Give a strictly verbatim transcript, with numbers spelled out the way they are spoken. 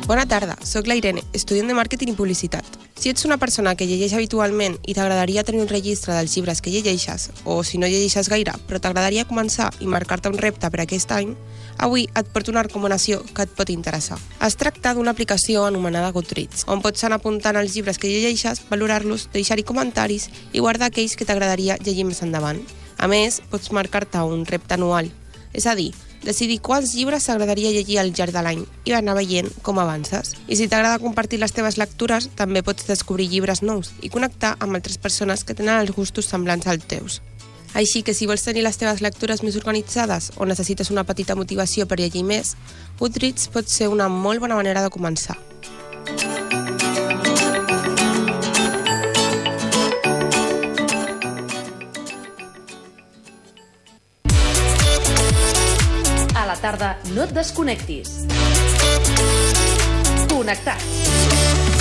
Bona tarda, sóc la Irene, estudiant de màrqueting i publicitat. Si ets una persona que llegeix habitualment i t'agradaria tenir un registre dels llibres que llegeixes, o si no llegeixes gaire, però t'agradaria començar i marcar-te un repte per aquest any, avui et porto una recomanació que et pot interessar. Es tracta d'una aplicació anomenada Goodreads, on pots anar apuntant els llibres que llegeixes, valorar-los, deixar-hi comentaris i guardar aquells que t'agradaria llegir més endavant. A més, pots marcar-te un repte anual, és a dir, decidir quants llibres t'agradaria llegir al llarg de l'any i anar veient com avances. I si t'agrada compartir les teves lectures, també pots descobrir llibres nous i connectar amb altres persones que tenen els gustos semblants als teus. Així que si vols tenir les teves lectures més organitzades o necessites una petita motivació per llegir més, Goodreads pot ser una molt bona manera de començar. A la tarda no et desconnectis. Connectats.